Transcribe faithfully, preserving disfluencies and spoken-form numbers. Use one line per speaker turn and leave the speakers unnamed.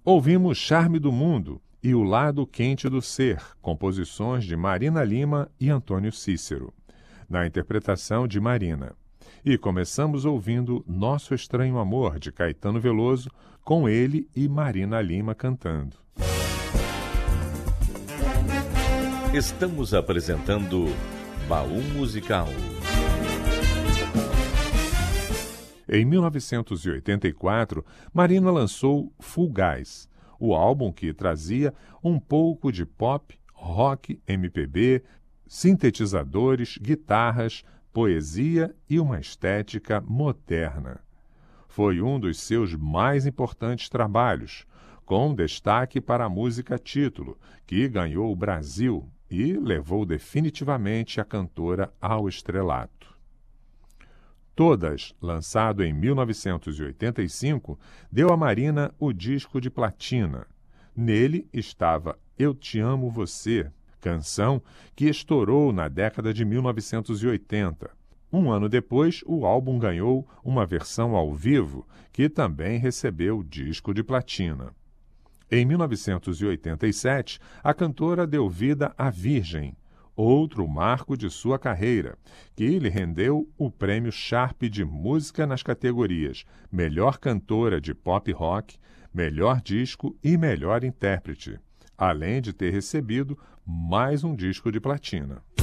Ouvimos Charme do Mundo e O Lado Quente do Ser, composições de Marina Lima e Antônio Cícero, na interpretação de Marina. E começamos ouvindo Nosso Estranho Amor, de Caetano Veloso, com ele e Marina Lima cantando.
Estamos apresentando Baú Musical.
Em mil novecentos e oitenta e quatro, Marina lançou Full Gas, o álbum que trazia um pouco de pop, rock, M P B, sintetizadores, guitarras, poesia e uma estética moderna. Foi um dos seus mais importantes trabalhos, com destaque para a música título, que ganhou o Brasil e levou definitivamente a cantora ao estrelato. Todas, lançado em mil novecentos e oitenta e cinco, deu a Marina o disco de platina. Nele estava Eu Te Amo Você, canção que estourou na década de mil novecentos e oitenta. Um ano depois, o álbum ganhou uma versão ao vivo, que também recebeu disco de platina. Em mil novecentos e oitenta e sete, a cantora deu vida à Virgem, outro marco de sua carreira, que lhe rendeu o prêmio Sharp de música nas categorias Melhor Cantora de Pop Rock, Melhor Disco e Melhor Intérprete, além de ter recebido mais um disco de platina.